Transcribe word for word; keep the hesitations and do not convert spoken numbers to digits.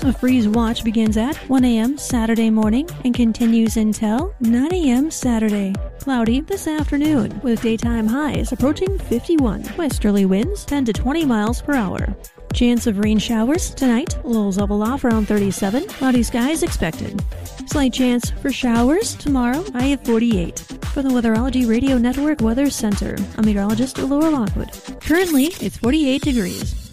A freeze watch begins at one a.m. Saturday morning and continues until nine a.m. Saturday. Cloudy this afternoon, with daytime highs approaching fifty-one. Westerly winds ten to twenty miles per hour. Chance of rain showers tonight. Lows level off around thirty-seven. Cloudy skies expected. Slight chance for showers tomorrow. High of forty-eight. For the Weatherology Radio Network Weather Center, I'm meteorologist Laura Lockwood. Currently, it's forty-eight degrees.